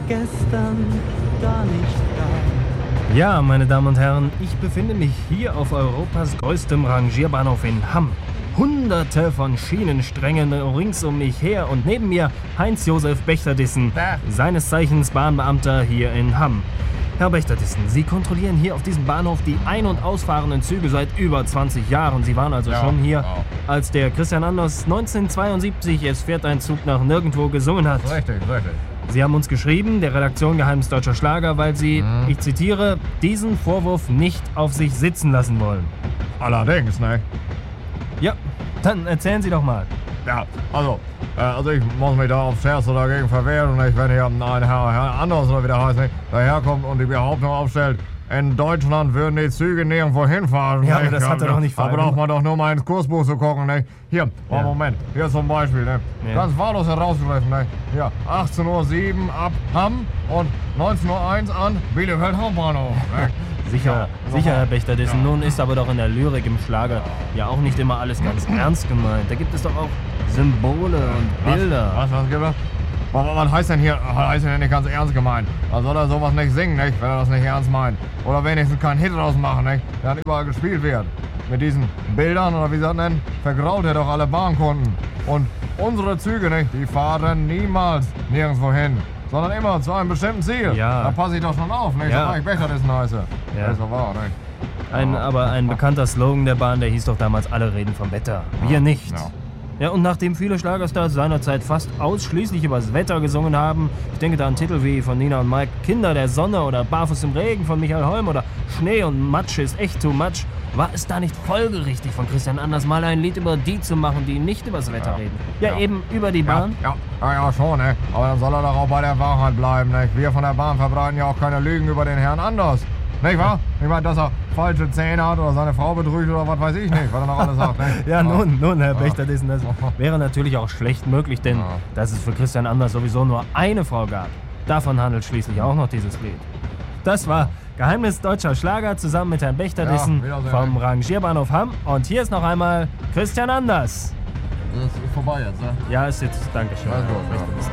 gestern gar nicht gab. Ja, meine Damen und Herren, ich befinde mich hier auf Europas größtem Rangierbahnhof in Hamm. Hunderte von Schienensträngen rings um mich her und neben mir Heinz-Josef Bechterdissen, seines Zeichens Bahnbeamter hier in Hamm. Herr Bechterdissen, Sie kontrollieren hier auf diesem Bahnhof die ein- und ausfahrenden Züge seit über 20 Jahren. Sie waren also schon hier, als der Christian Anders 1972 Es fährt ein Zug nach nirgendwo gesungen hat. Richtig. Sie haben uns geschrieben, der Redaktion Geheimnis Deutscher Schlager, weil Sie, ich zitiere, diesen Vorwurf nicht auf sich sitzen lassen wollen. Allerdings, ne? Ja, dann erzählen Sie doch mal. Ja, also ich muss mich da aufs Schärfste dagegen verwehren. Und wenn hier ein Herr Anders oder wie der heißt, nicht, daherkommt und die Behauptung aufstellt, in Deutschland würden die Züge nirgendwo hinfahren. Ja, nicht? aber das hat er doch nicht Da vereinbart. braucht man doch nur mal ins Kursbuch zu gucken. Nicht? Hier, Ja. Moment, hier zum Beispiel. Ne? Ja. Ganz wahllos herausgegriffen. Ne? Hier, 18:07 Uhr ab Hamm und 19:01 Uhr an Bielefeld Hauptbahnhof. Ne? Sicher, Herr Bechterdissen. Nun ist aber doch in der Lyrik, im Schlager ja auch nicht immer alles ganz ernst gemeint. Da gibt es doch auch Symbole und Bilder. Was gibt es? Was heißt denn hier? Heißt denn nicht ganz ernst gemeint? Dann soll er sowas nicht singen, nicht, wenn er das nicht ernst meint. Oder wenigstens keinen Hit draus machen, nicht, der dann überall gespielt wird. Mit diesen Bildern, oder wie sie das nennen, vergrault er doch alle Bahnkunden. Und unsere Züge, nicht, die fahren niemals nirgendwo hin, sondern immer zu einem bestimmten Ziel. Ja. Da passe ich doch schon auf, nicht? Ja. So ich Bechterdissen heiße. Ja. Das ist doch wahr, nicht? Aber ein bekannter Slogan der Bahn, der hieß doch damals, alle reden vom Wetter. Wir nicht. Ja. Ja, und nachdem viele Schlagerstars seinerzeit fast ausschließlich über das Wetter gesungen haben, ich denke da an Titel wie von Nina und Mike, Kinder der Sonne oder Barfuß im Regen von Michael Holm oder Schnee und Matsch ist echt too much, war es da nicht folgerichtig von Christian Anders mal ein Lied über die zu machen, die nicht über das Wetter reden? Ja, eben über die Bahn. Ja, schon, ne? Aber dann soll er doch auch bei der Wahrheit bleiben, ne? Wir von der Bahn verbreiten ja auch keine Lügen über den Herrn Anders. Nicht wahr? Ich meine, dass er falsche Zähne hat oder seine Frau betrügt oder was weiß ich nicht, was er noch alles sagt. Ne? Ja, nun, Herr Bechterdissen, das wäre natürlich auch schlecht möglich, denn dass es für Christian Anders sowieso nur eine Frau gab. Davon handelt schließlich auch noch dieses Lied. Das war Geheimnis Deutscher Schlager zusammen mit Herrn Bechterdissen vom Rangierbahnhof Hamm. Und hier ist noch einmal Christian Anders. Das ist vorbei jetzt, ne? Ja, ist jetzt, Dankeschön. Also, ja.